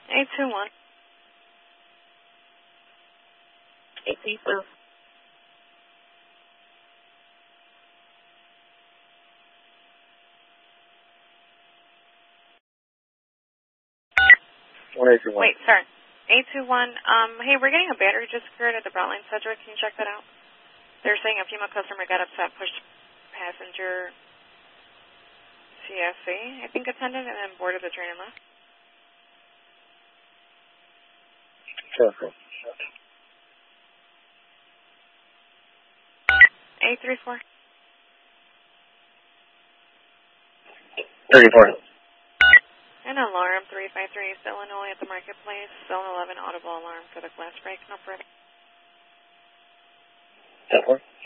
821. 832. 1821. Wait, sorry. 821. Hey, we're getting a battery just secured at the Broadline Sedgwick. Can you check that out? They're saying a female customer got upset, pushed passenger CSA, I think, attendant, and then boarded the train and left. Careful. 834. 34. And alarm 353 East Illinois at the Marketplace. Zone 11 audible alarm for the glass break. No further. 10-4.